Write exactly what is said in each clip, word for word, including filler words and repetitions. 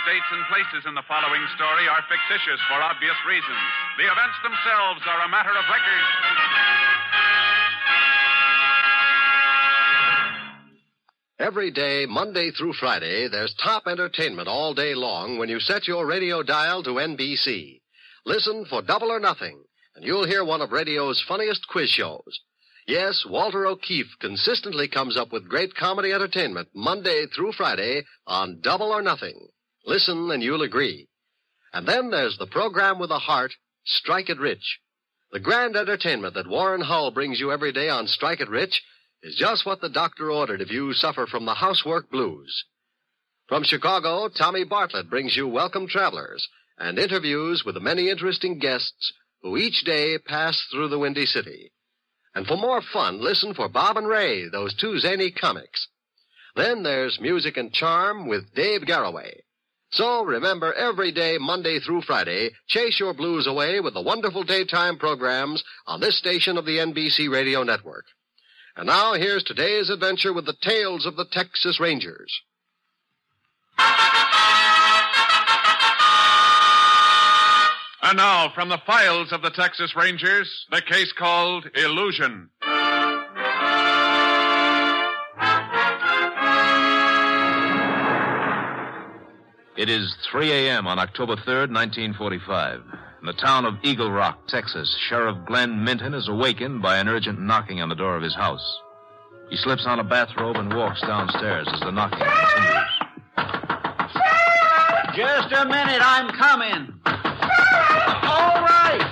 dates and places in the following story are fictitious for obvious reasons. The events themselves are a matter of record. Every day, Monday through Friday, there's top entertainment all day long when you set your radio dial to N B C. Listen for Double or Nothing, and you'll hear one of radio's funniest quiz shows. Yes, Walter O'Keefe consistently comes up with great comedy entertainment Monday through Friday on Double or Nothing. Listen and you'll agree. And then there's the program with a heart, Strike It Rich. The grand entertainment that Warren Hull brings you every day on Strike It Rich is just what the doctor ordered if you suffer from the housework blues. From Chicago, Tommy Bartlett brings you Welcome Travelers and interviews with the many interesting guests who each day pass through the Windy City. And for more fun, listen for Bob and Ray, those two zany comics. Then there's Music and Charm with Dave Garroway. So remember, every day, Monday through Friday, chase your blues away with the wonderful daytime programs on this station of the N B C Radio Network. And now, here's today's adventure with the Tales of the Texas Rangers. And now, from the files of the Texas Rangers, the case called Illusion. It is three a.m. on October third, nineteen forty-five. In the town of Eagle Rock, Texas, Sheriff Glenn Minton is awakened by an urgent knocking on the door of his house. He slips on a bathrobe and walks downstairs as the knocking continues. Just a minute, I'm coming. All right.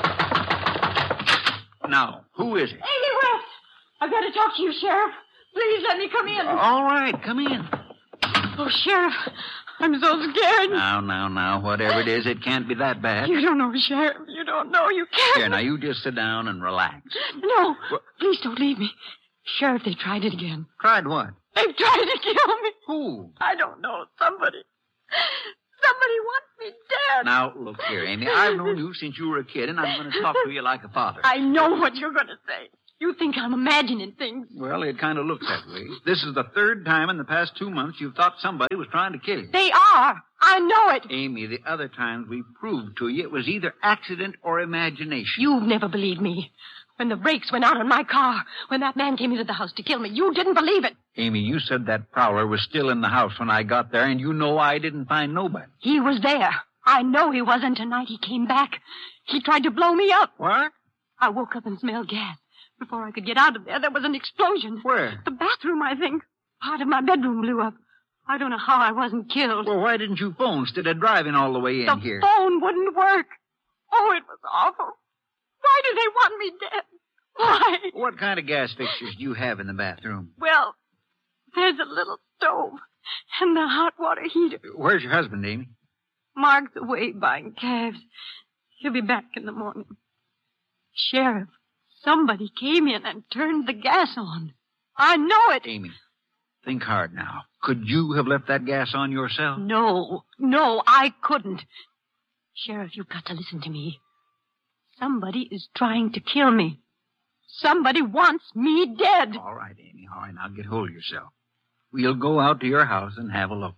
Now, who is it? Amy West. I've got to talk to you, Sheriff. Please let me come in. All right, come in. Oh, Sheriff, I'm so scared. Now, now, now, whatever it is, it can't be that bad. You don't know, Sheriff. You don't know. You can't. Here, now, you just sit down and relax. No, what? Please don't leave me. Sheriff, they tried it again. Tried what? They've tried to kill me. Who? I don't know. Somebody. Somebody wants me dead. Now, look here, Amy. I've known you since you were a kid, and I'm going to talk to you like a father. I know what you're going to say. You think I'm imagining things. Well, it kind of looks that way. This is the third time in the past two months you've thought somebody was trying to kill you. They are. I know it. Amy, the other times we proved to you it was either accident or imagination. You've never believed me. When the brakes went out on my car, when that man came into the house to kill me, you didn't believe it. Amy, you said that prowler was still in the house when I got there, and you know I didn't find nobody. He was there. I know he was, and tonight he came back. He tried to blow me up. What? I woke up and smelled gas. Before I could get out of there, there was an explosion. Where? The bathroom, I think. Part of my bedroom blew up. I don't know how I wasn't killed. Well, why didn't you phone instead of driving all the way in the here? The phone wouldn't work. Oh, it was awful. Why do they want me dead? Why? What kind of gas fixtures do you have in the bathroom? Well, there's a little stove and the hot water heater. Where's your husband, Amy? Mark's away buying calves. He'll be back in the morning. Sheriff, somebody came in and turned the gas on. I know it. Amy, think hard now. Could you have left that gas on yourself? No, no, I couldn't. Sheriff, you've got to listen to me. Somebody is trying to kill me. Somebody wants me dead. All right, Amy, all right. Now get hold of yourself. We'll go out to your house and have a look.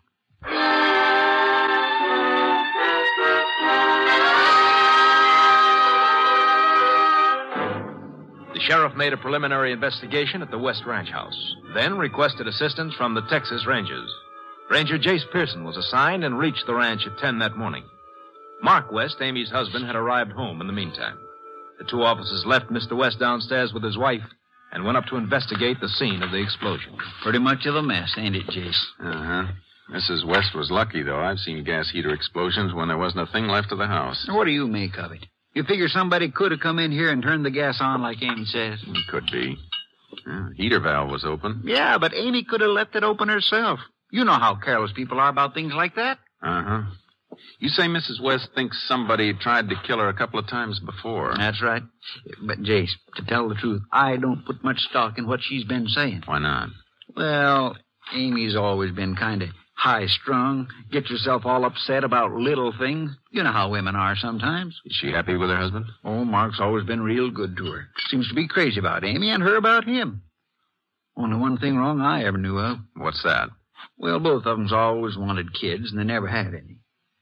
The sheriff made a preliminary investigation at the West Ranch House, then requested assistance from the Texas Rangers. Ranger Jace Pearson was assigned and reached the ranch at ten that morning. Mark West, Amy's husband, had arrived home in the meantime. The two officers left Mister West downstairs with his wife and went up to investigate the scene of the explosion. Pretty much of a mess, ain't it, Jace? Uh-huh. Missus West was lucky, though. I've seen gas heater explosions when there wasn't a thing left of the house. What do you make of it? You figure somebody could have come in here and turned the gas on like Amy says? Could be. Yeah, heater valve was open. Yeah, but Amy could have left it open herself. You know how careless people are about things like that. Uh-huh. You say Missus West thinks somebody tried to kill her a couple of times before. That's right. But, Jace, to tell the truth, I don't put much stock in what she's been saying. Why not? Well, Amy's always been kind of high-strung, get yourself all upset about little things. You know how women are sometimes. Is she happy with her husband? Oh, Mark's always been real good to her. Seems to be crazy about Amy and her about him. Only one thing wrong I ever knew of. What's that? Well, both of them's always wanted kids, and they never had any.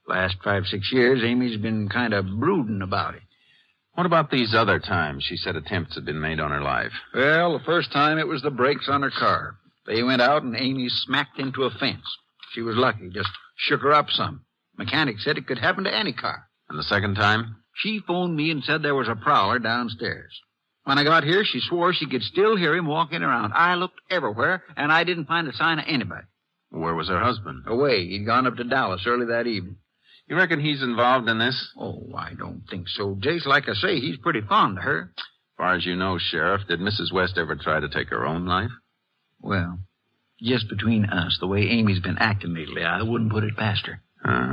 Last five, six years, Amy's been kind of brooding about it. What about these other times she said attempts had been made on her life? Well, the first time it was the brakes on her car. They went out and Amy smacked into a fence. She was lucky, just shook her up some. Mechanic said it could happen to any car. And the second time? She phoned me and said there was a prowler downstairs. When I got here, she swore she could still hear him walking around. I looked everywhere, and I didn't find a sign of anybody. Where was her husband? Away. He'd gone up to Dallas early that evening. You reckon he's involved in this? Oh, I don't think so, Jace. Like I say, he's pretty fond of her. As far as you know, Sheriff, did Missus West ever try to take her own life? Well, just between us, the way Amy's been acting lately, I wouldn't put it past her.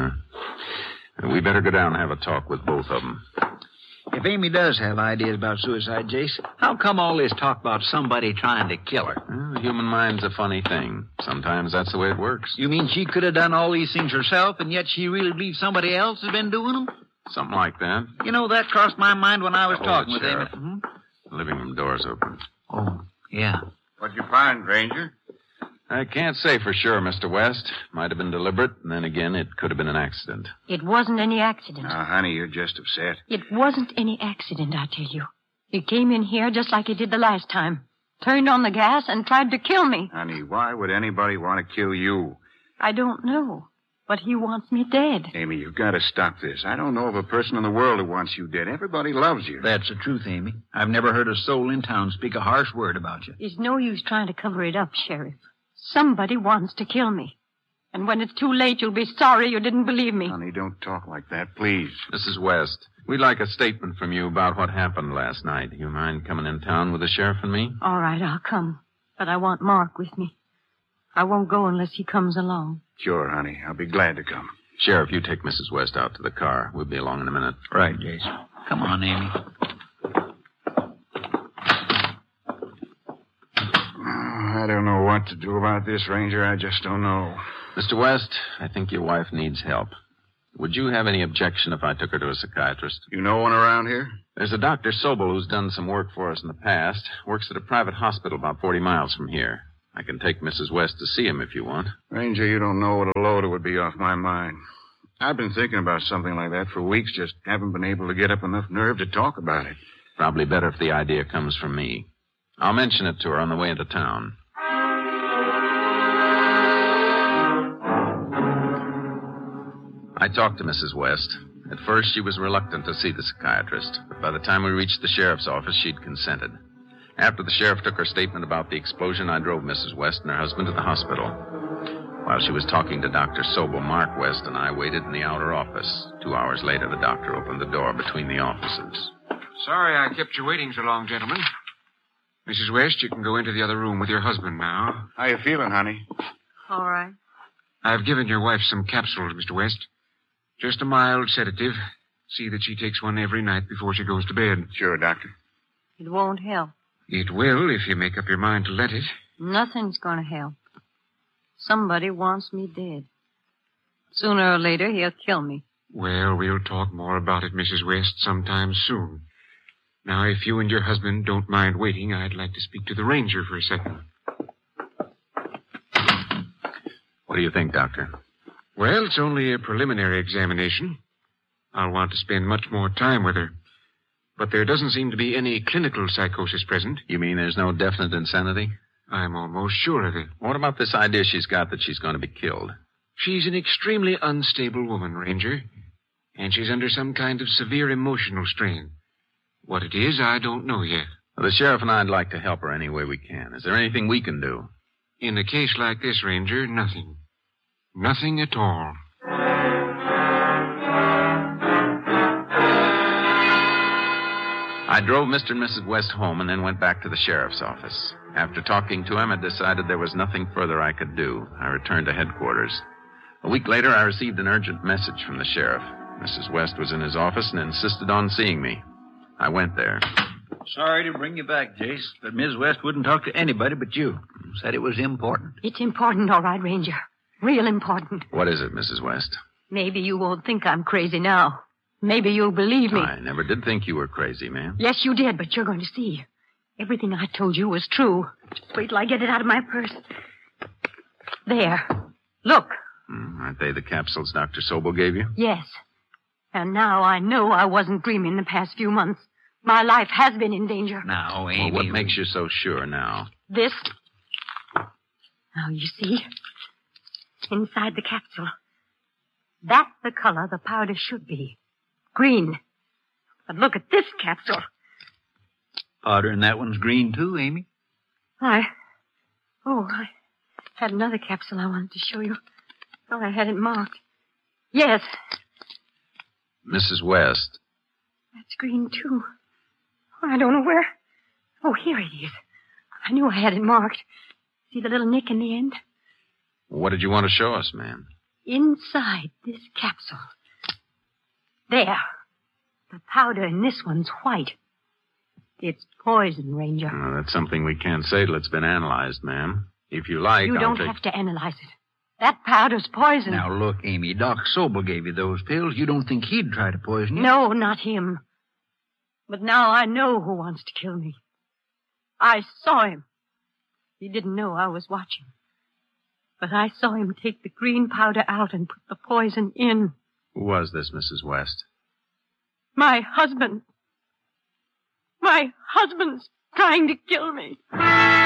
Uh-huh. We better go down and have a talk with both of them. If Amy does have ideas about suicide, Jace, how come all this talk about somebody trying to kill her? Well, the human mind's a funny thing. Sometimes that's the way it works. You mean she could have done all these things herself, and yet she really believes somebody else has been doing them? Something like that. You know, that crossed my mind when I was Hold talking it, with Amy. Sheriff. Hmm? The living room door's open. Oh, yeah. What'd you find, Ranger? I can't say for sure, Mister West. Might have been deliberate, and then again, it could have been an accident. It wasn't any accident. Now, honey, you're just upset. It wasn't any accident, I tell you. He came in here just like he did the last time. Turned on the gas and tried to kill me. Honey, why would anybody want to kill you? I don't know. But he wants me dead. Amy, you've got to stop this. I don't know of a person in the world who wants you dead. Everybody loves you. That's the truth, Amy. I've never heard a soul in town speak a harsh word about you. It's no use trying to cover it up, Sheriff. Somebody wants to kill me. And when it's too late, you'll be sorry you didn't believe me. Honey, don't talk like that, please. Missus West, we'd like a statement from you about what happened last night. You mind coming in town with the sheriff and me? All right, I'll come. But I want Mark with me. I won't go unless he comes along. Sure, honey. I'll be glad to come. Sheriff, you take Missus West out to the car. We'll be along in a minute. Right, Jason. Come on, Amy. I don't know what to do about this, Ranger. I just don't know. Mister West, I think your wife needs help. Would you have any objection if I took her to a psychiatrist? You know one around here? There's a Doctor Sobel who's done some work for us in the past. Works at a private hospital about forty miles from here. I can take Missus West to see him if you want. Ranger, you don't know what a load it would be off my mind. I've been thinking about something like that for weeks, just haven't been able to get up enough nerve to talk about it. Probably better if the idea comes from me. I'll mention it to her on the way into town. I talked to Missus West. At first, she was reluctant to see the psychiatrist, but by the time we reached the sheriff's office, she'd consented. After the sheriff took her statement about the explosion, I drove Missus West and her husband to the hospital. While she was talking to Doctor Sobel, Mark West and I waited in the outer office. Two hours later, the doctor opened the door between the offices. Sorry I kept you waiting so long, gentlemen. Missus West, you can go into the other room with your husband now. How you feeling, honey? All right. I've given your wife some capsules, Mister West. Just a mild sedative. See that she takes one every night before she goes to bed. Sure, Doctor. It won't help. It will if you make up your mind to let it. Nothing's going to help. Somebody wants me dead. Sooner or later, he'll kill me. Well, we'll talk more about it, Missus West, sometime soon. Now, if you and your husband don't mind waiting, I'd like to speak to the ranger for a second. What do you think, Doctor? Well, it's only a preliminary examination. I'll want to spend much more time with her. But there doesn't seem to be any clinical psychosis present. You mean there's no definite insanity? I'm almost sure of it. What about this idea she's got that she's going to be killed? She's an extremely unstable woman, Ranger. And she's under some kind of severe emotional strain. What it is, I don't know yet. Well, the sheriff and I'd like to help her any way we can. Is there anything we can do? In a case like this, Ranger, nothing. Nothing at all. I drove Mister and Missus West home and then went back to the sheriff's office. After talking to him, I decided there was nothing further I could do. I returned to headquarters. A week later, I received an urgent message from the sheriff. Missus West was in his office and insisted on seeing me. I went there. Sorry to bring you back, Jace, but Miz West wouldn't talk to anybody but you. Said it was important. It's important, all right, Ranger. Real important. What is it, Missus West? Maybe you won't think I'm crazy now. Maybe you'll believe me. I never did think you were crazy, ma'am. Yes, you did, but you're going to see. Everything I told you was true. Just wait till I get it out of my purse. There. Look. Hmm, aren't they the capsules Doctor Sobel gave you? Yes. And now I know I wasn't dreaming the past few months. My life has been in danger. Now, Amy... Well, what makes you so sure now? This. Now, you see, inside the capsule, that's the color the powder should be. Green. But look at this capsule. Powder in that one's green, too, Amy? I... Oh, I had another capsule I wanted to show you. Thought I had it marked. Yes. Missus West. That's green, too. I don't know where. Oh, here it is. I knew I had it marked. See the little nick in the end? What did you want to show us, ma'am? Inside this capsule. There. The powder in this one's white. It's poison, Ranger. Oh, that's something we can't say till it's been analyzed, ma'am. If you like, You I'll don't take... have to analyze it. That powder's poison. Now, look, Amy, Doc Sobel gave you those pills. You don't think he'd try to poison you? No, not him. But now I know who wants to kill me. I saw him. He didn't know I was watching. But I saw him take the green powder out and put the poison in. Who was this, Missus West? My husband. My husband's trying to kill me.